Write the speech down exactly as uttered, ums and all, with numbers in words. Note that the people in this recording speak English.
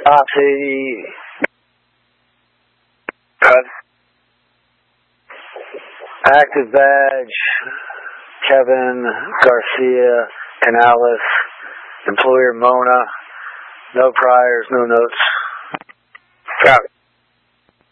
Oxy. Cut. Active badge. Kevin Garcia Canales. Employer Mona. No priors, no notes. Got it.